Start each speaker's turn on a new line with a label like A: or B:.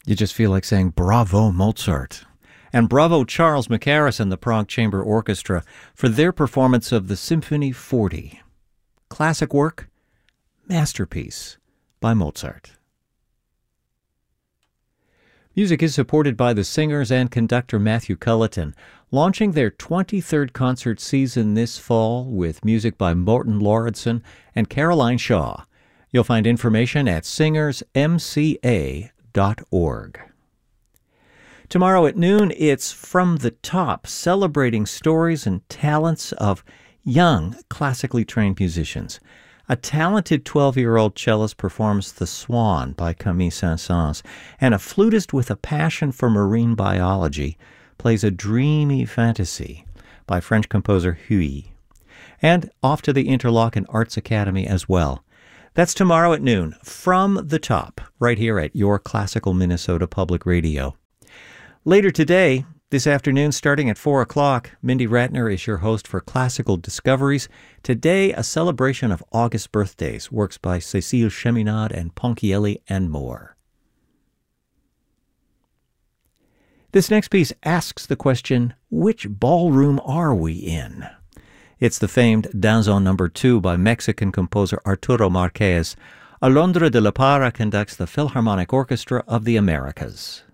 A: You just feel like saying, bravo, Mozart. And bravo, Charles Mackerras and the Prague Chamber Orchestra for their performance of the Symphony 40. Classic work, masterpiece by Mozart. Music is supported by the singers and conductor Matthew Culleton, launching their 23rd concert season this fall with music by Morten Lauridsen and Caroline Shaw. You'll find information at singersmca.org. Tomorrow at noon, it's From the Top, celebrating stories and talents of young, classically trained musicians. A talented 12-year-old cellist performs The Swan by Camille Saint-Saëns, and a flutist with a passion for marine biology plays a dreamy fantasy by French composer Huy. And off to the Interlochen Arts Academy as well. That's tomorrow at noon, From the Top, right here at your Classical Minnesota Public Radio. Later today, this afternoon, starting at 4 o'clock, Mindy Ratner is your host for Classical Discoveries. Today, a celebration of August birthdays, works by Cécile Cheminade and Ponchielli, and more. This next piece asks the question, which ballroom are we in? It's the famed Danzón No. 2 by Mexican composer Arturo Márquez. Alondra de la Parra conducts the Philharmonic Orchestra of the Americas.